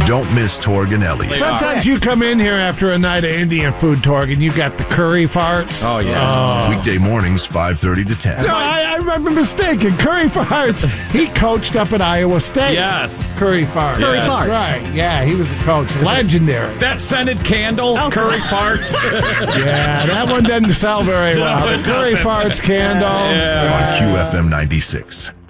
Don't miss Torg and Ellie. Sometimes you come in here after a night of Indian food, Torg, and you got the curry farts. Oh, yeah. Weekday mornings, 5:30 to 10. No, I'm mistaken. Curry farts. He coached up at Iowa State. Yes. Curry farts. Curry farts. Right. Yeah, he was a coach. Legendary. That scented candle, curry farts. Yeah, that one doesn't sell very well. No, The it curry doesn't. farts candle. On QFM 96.